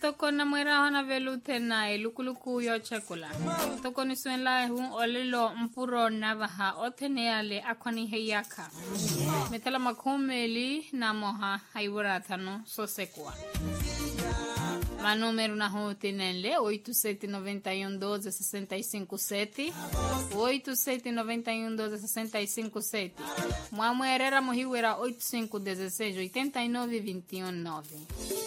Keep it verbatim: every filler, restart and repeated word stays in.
toko na mwera hona velu tena e lukuluku yo chekula. Toko ni suenla hun olilo mpuro navaha otene ale akwani heyaka. Metala makumeli na moha haiwaratano sosekwa. Ma número na rua Tenenle, oito sete nove um doze sessenta e cinco sete, oito sete nove um doze sessenta e cinco sete. Mua Herrera Mohiwera oito cinco um seis oito nove dois um nove.